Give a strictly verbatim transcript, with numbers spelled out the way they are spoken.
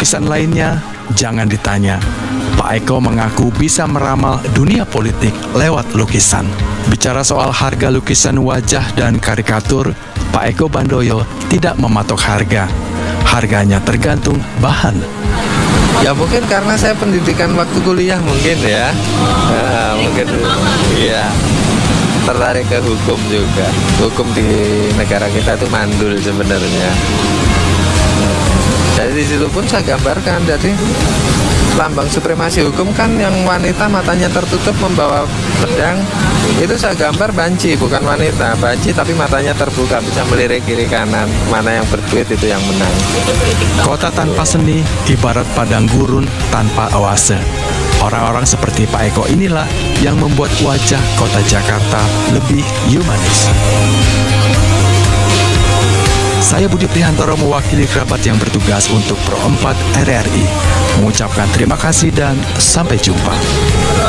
lukisan lainnya, jangan ditanya. Pak Eko mengaku bisa meramal dunia politik lewat lukisan. Bicara soal harga lukisan wajah dan karikatur, Pak Eko Bandoyo tidak mematok harga. Harganya tergantung bahan. Ya mungkin karena saya pendidikan waktu kuliah mungkin ya, nah, mungkin ya tertarik ke hukum juga. Hukum di negara kita itu mandul sebenarnya. Jadi di situ pun saya gambarkan, jadi lambang supremasi hukum kan yang wanita matanya tertutup membawa pedang, itu saya gambar banci, bukan wanita. Banci tapi matanya terbuka, bisa melirik kiri kanan, mana yang berduit itu yang menang. Kota tanpa seni ibarat padang gurun tanpa oase. Orang-orang seperti Pak Eko inilah yang membuat wajah kota Jakarta lebih humanis. Saya Budi Prihantoro mewakili kerabat yang bertugas untuk Pro empat R R I mengucapkan terima kasih dan sampai jumpa.